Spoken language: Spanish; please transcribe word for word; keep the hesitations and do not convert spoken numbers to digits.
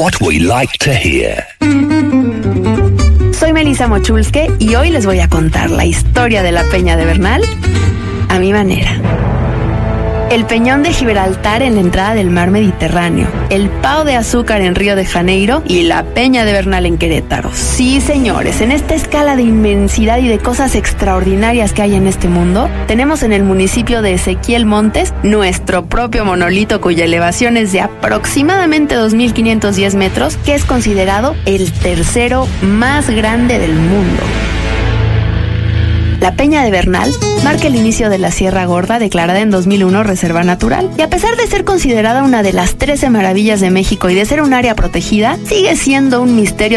what we like to hear. Soy Melissa Mochulske y hoy les voy a contar la historia de la Peña de Bernal a mi manera. El Peñón de Gibraltar en la entrada del mar Mediterráneo, el Pau de Azúcar en Río de Janeiro y la Peña de Bernal en Querétaro. Sí, señores, en esta escala de inmensidad y de cosas extraordinarias que hay en este mundo, tenemos en el municipio de Ezequiel Montes nuestro propio monolito cuya elevación es de aproximadamente dos mil quinientos diez metros, que es considerado el tercero más grande del mundo. La Peña de Bernal marca el inicio de la Sierra Gorda, declarada en dos mil uno reserva natural, y a pesar de ser considerada una de las trece maravillas de México y de ser un área protegida, sigue siendo un misterio